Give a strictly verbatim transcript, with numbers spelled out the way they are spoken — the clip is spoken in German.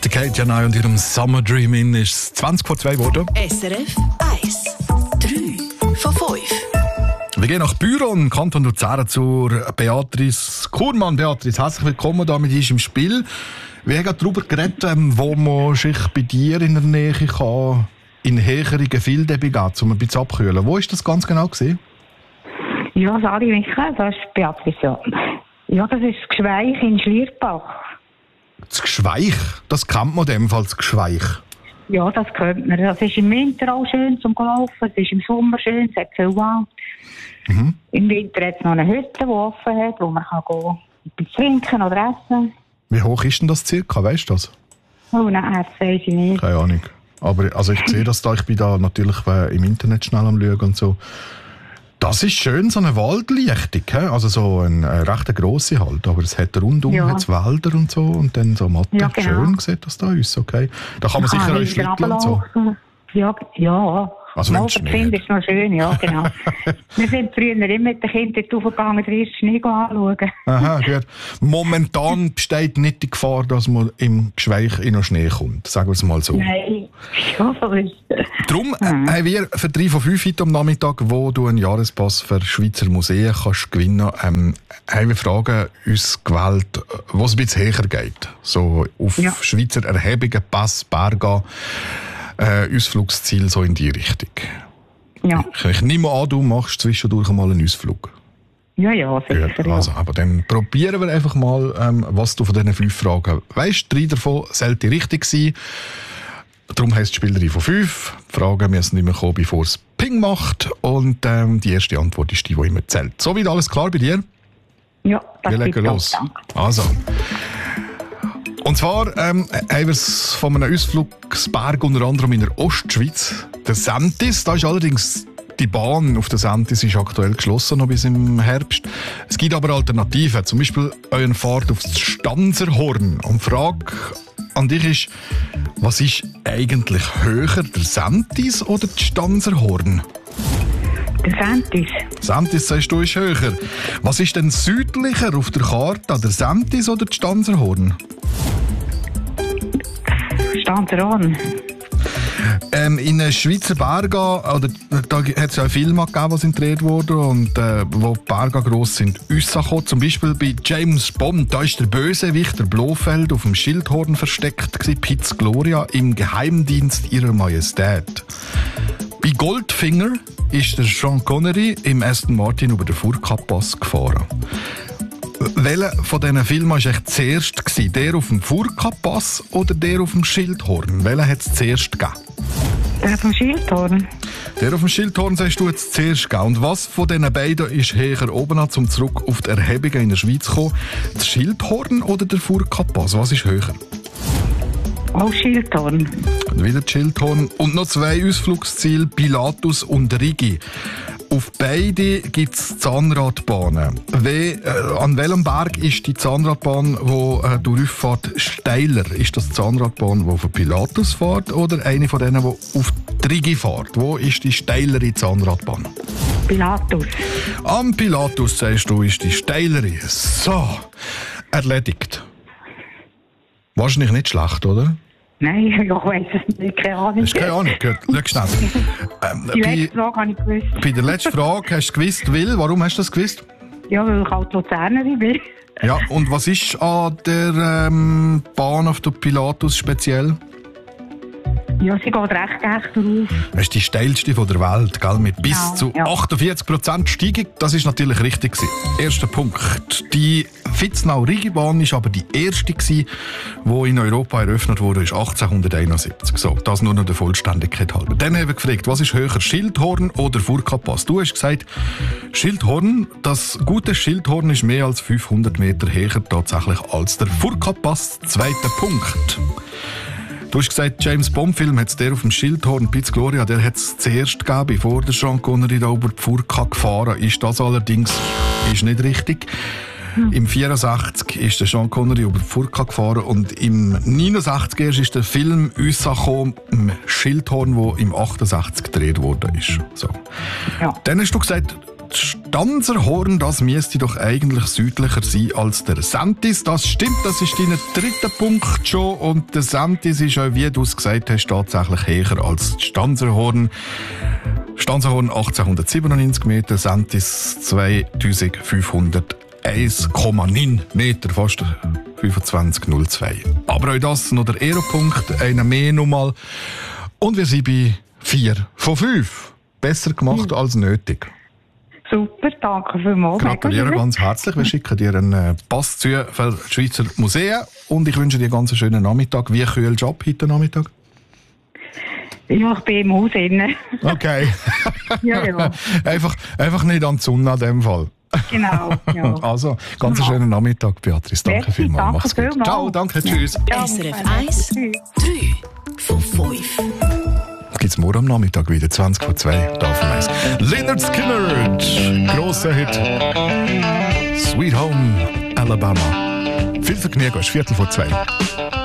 Mit der Kate Janai und ihrem Summer Dream in ist es zwanzig vor zwei geworden. S R F eins, drei von fünf. Wir gehen nach Büron, Kanton Luzern, zur Beatrice Kurmann. Beatrice, herzlich willkommen da mit uns im Spiel. Wir haben gerade darüber geredet, wo man sich bei dir in der Nähe kann, in höhere Gefilde begeben, um ein bisschen abkühlen. Wo war das ganz genau gewesen? Ja, Sali Michael, das ist Beatrice. Ja, ja das ist das Gschweich in Schlierbach. Das Gschweich? Das kennt man in dem Fall, das Gschweich. Ja, das kennt man. Das ist im Winter auch schön zum Laufen, es ist im Sommer schön, es hat viel Wald. Mhm. Im Winter hat es noch eine Hütte, die offen hat, wo man kann gehen, etwas trinken oder essen. Wie hoch ist denn das circa, weißt du das? Oh nein, das weiß ich nicht. Keine Ahnung. Aber also ich sehe das da, ich bin da natürlich äh, im Internet schnell am Schauen und so. Das ist schön, so eine Waldlichtung, he? Also so eine äh, recht grosse halt, aber es hat rundum ja. hat's Wälder und so und dann so Matte. Ja, genau. Schön sieht das da aus, okay. Da kann man da sicher auch schlitteln und so. Ja, ja. Also wenn es Schnee ist noch schön, ja, genau. Wir sind früher immer mit den Kindern aufgegangen, den ersten Schnee anschauen. Aha, gut. Momentan besteht nicht die Gefahr, dass man im Gschweich in den Schnee kommt, sagen wir es mal so. Nein, ja, so ist es. Darum mhm. haben wir für drei von fünf heute am Nachmittag, wo du einen Jahrespass für Schweizer Museen kannst gewinnen ähm, haben wir Fragen uns gewählt, wo es ein bisschen höher geht. So auf ja. Schweizer Erhebungen, Pass, Berge. Äh, Ausflugsziel so in die Richtung. Ja. Ich, ich nehme an, du machst zwischendurch mal einen Ausflug. Ja, ja, sicher. Ja, also, aber dann probieren wir einfach mal, ähm, was du von diesen fünf Fragen weißt. Drei davon sollten richtig sein. Darum heisst es Spiel drei von fünf. Die Fragen müssen nicht mehr kommen, bevor es Ping macht. Und ähm, die erste Antwort ist die, die immer zählt. Soweit alles klar bei dir? Ja, das wir legen los. Also. Und zwar ähm, haben wir es von einem Ausflugsberg unter anderem in der Ostschweiz, der Sentis. Da ist allerdings die Bahn auf der Sentis ist aktuell geschlossen, noch bis im Herbst. Es gibt aber Alternativen, zum Beispiel euren Fahrt aufs Stanzerhorn. Und die Frage an dich ist, was ist eigentlich höher, der Sentis oder das Stanzerhorn? Der Sentis. Sentis, sagst du, ist höher. Was ist denn südlicher auf der Karte, der Sentis oder das Stanzerhorn? Stanzerhorn. Ähm, in den Schweizer Bergen, oder, da hat es ja Filme gegeben, die gedreht wurden und äh, wo die Berge gross sind, rausgekommen. Zum Beispiel bei James Bond, da ist der Bösewicht, der Blofeld, auf dem Schildhorn versteckt gewesen, Piz Gloria im Geheimdienst ihrer Majestät. Bei Goldfinger ist der Sean Connery im Aston Martin über den Furka-Pass gefahren. Welcher von diesen Filmen war eigentlich zuerst gewesen? Der auf dem Furka-Pass oder der auf dem Schildhorn? Welchen hat es zuerst gegeben? Der auf dem Schildhorn. Der auf dem Schildhorn sagst du jetzt zuerst gegeben. Und was von diesen beiden ist höher oben an, um zurück auf die Erhebungen in der Schweiz zu kommen? Das Schildhorn oder der Furka-Pass? Was ist höher? Auch Schildhorn. Wieder Schildhorn. Und noch zwei Ausflugsziele, Pilatus und Rigi. Auf beide gibt es Zahnradbahnen. We, äh, an welchem Berg ist die Zahnradbahn, die äh, durchfährt, steiler? Ist das die Zahnradbahn, die auf Pilatus fährt oder eine von denen, die auf die Rigi fährt? Wo ist die steilere Zahnradbahn? Pilatus. Am Pilatus, sagst du, ist die steilere. So, erledigt. Wahrscheinlich nicht schlecht, oder? Nein, ich weiss es nicht, keine Ahnung. Hast keine Ahnung, gut, schau schnell. Ähm, die bei, letzte Frage habe ich gewusst. Bei der letzten Frage hast du gewusst, Will. Warum hast du das gewusst? Ja, weil ich halt Luzernerin bin. Ja, und was ist an der ähm, Bahn auf der Pilatus speziell? Ja, sie geht recht echt drauf. Das ist die steilste von der Welt, gell? Mit bis Genau, zu ja. achtundvierzig Prozent Steigung. Das ist natürlich richtig gewesen. Erster Punkt. Die Vitznau-Rigi-Bahn war aber die erste gewesen, die in Europa eröffnet wurde, ist achtzehnhunderteinundsiebzig. So, das nur noch der Vollständigkeit halber. Dann haben wir gefragt, was ist höher, Schildhorn oder Furka-Pass? Du hast gesagt, Schildhorn. Das gute Schildhorn ist mehr als fünfhundert Meter höher tatsächlich als der Furka-Pass. Zweiter Punkt. Du hast gesagt, James Bond-Film hat es der auf dem Schildhorn, Piz Gloria, der hat es zuerst gegeben, bevor der Sean Connery da über die Furka gefahren ist. Das allerdings ist nicht richtig. Hm. Im vierundsechzig ist der Sean Connery über die Furka gefahren und im neunundsechzig erst ist der Film rausgekommen, im Schildhorn, der im achtundsechzig gedreht worden ist. So. Ja. Dann hast du gesagt, Stanserhorn, das müsste doch eigentlich südlicher sein als der Sentis. Das stimmt, das ist dein dritter Punkt schon. Und der Sentis ist auch, wie du es gesagt hast, tatsächlich höher als das Stanserhorn. Stanserhorn achtzehnhundertsiebenundneunzig Meter, Sentis zweitausendfünfhunderteins Komma neun Meter, fast fünfundzwanzig Komma null zwei. Aber auch das noch der Ehrenpunkt, einer mehr nochmal. Und wir sind bei vier von fünf. Besser gemacht mhm. als nötig. Super, danke vielmals. Gratuliere ganz herzlich. Wir schicken dir einen Pass zu für das Schweizer Museum und ich wünsche dir einen ganz schönen Nachmittag. Wie kühl Job heute Nachmittag? Ja, ich bin im Haus innen. Okay. Ja, ja. einfach, einfach nicht an die Sonne in dem Fall. Genau. Ja. Also, ganz genau. schönen Nachmittag, Beatrice. Danke Merci, vielmals. danke Mach's gut. vielmals. Ciao, danke, tschüss. Ja. S R F eins, drei von fünf. Gibt's morgen am Nachmittag wieder, zwanzig vor zwei, da auf dem Eis. Lynyrd Skynyrd, grosser Hit. Sweet Home, Alabama. Viel Vergnügen, es ist Viertel vor zwei.